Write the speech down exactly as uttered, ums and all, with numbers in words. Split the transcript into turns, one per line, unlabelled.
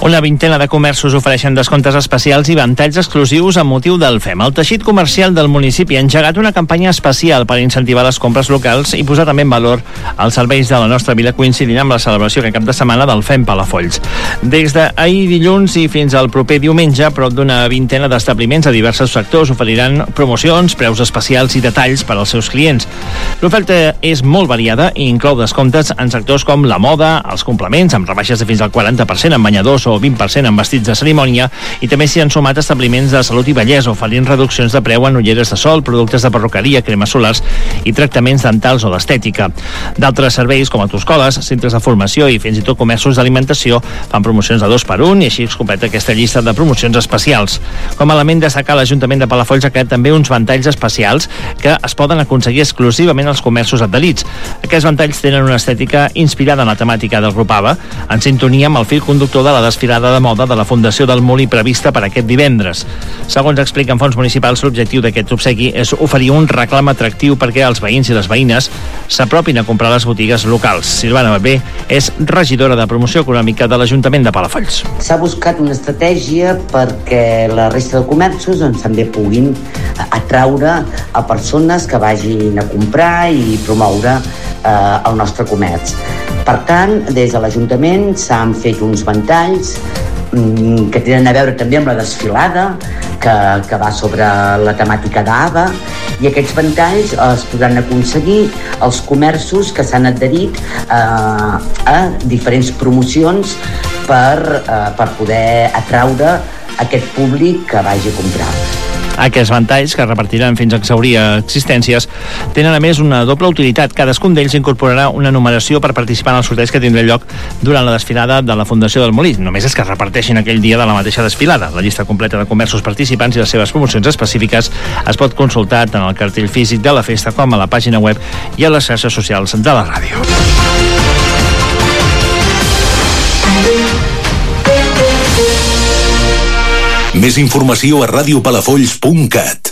Una vintena de comerços ofereixen descomptes especials i ventalls exclusius amb motiu del F E M. El teixit comercial del municipi ha engegat una campanya especial per incentivar les compres locals i posar també en valor els serveis de la nostra vila, coincidint amb la celebració aquest cap de setmana del F E M Palafolls. Des d'ahir dilluns i fins al proper diumenge, prop d'una vintena d'establiments a diversos sectors oferiran promocions, preus especials i detalls per als seus clients. L'oferta és molt variada i inclou descomptes en sectors com la moda, els complements, amb rebaixes de fins al quaranta per cent en banyadors o vint per cent en vestits de cerimònia, i també s'hi han sumat establiments de salut i bellesa oferint reduccions de preu en ulleres de sol, productes de perruqueria, cremes solars i tractaments dentals o d'estètica. D'altres serveis com autoescoles, centres de formació i fins i tot comerços d'alimentació fan promocions de dos per un i així es completa aquesta llista de promocions especials. Com a element destacar, l'Ajuntament de Palafolls ha creat també uns ventalls especials que es poden aconseguir exclusivament als comerços adherits. Aquests ventalls tenen una estètica inspirada en la temàtica del grup ABBA, en sintonia amb el fil conductor de la desfilada de moda de la Fundació del Molí prevista per aquest divendres. Segons expliquen fons municipals, l'objectiu d'aquest obsequi és oferir un reclam atractiu perquè els veïns i les veïnes s'apropin a comprar a les botigues locals. Silvana Bebé és regidora de Promoció Econòmica de l'Ajuntament de Palafolls.
S'ha buscat una estratègia perquè la resta de comerços doncs, també puguin atraure a persones que vagin a comprar i promoure eh, el nostre comerç. Per tant, des de l'Ajuntament s'han fet uns ventalls mm, que tenen a veure també amb la desfilada que, que va sobre la temàtica d'ABBA, i aquests ventalls es podran aconseguir als comerços que s'han adherit eh, a diferents promocions per, eh, per poder atraure aquest públic que vagi a comprar.
Aquests ventalls, que repartiran fins a exhaurir existències, tenen a més una doble utilitat. Cadascun d'ells incorporarà una numeració per participar en el sorteig que tindrà lloc durant la desfilada de la Fundació del Molí. Només és que es reparteixin aquell dia de la mateixa desfilada. La llista completa de comerços participants i les seves promocions específiques es pot consultar tant al cartell físic de la festa com a la pàgina web i a les xarxes socials de la ràdio.
Més informació a radiopalafolls punt cat.